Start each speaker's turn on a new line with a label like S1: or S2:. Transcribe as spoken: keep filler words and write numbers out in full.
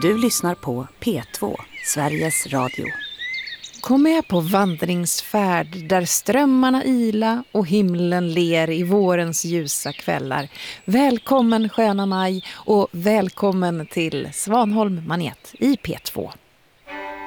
S1: Du lyssnar på P två, Sveriges Radio.
S2: Kom med på vandringsfärd där strömmarna ila och himlen ler i vårens ljusa kvällar. Välkommen sköna maj och välkommen till Svanholm Manet i P två.